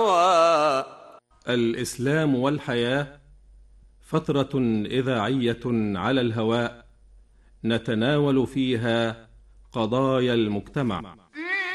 الإسلام والحياة فترة إذاعية على الهواء، نتناول فيها قضايا المجتمع.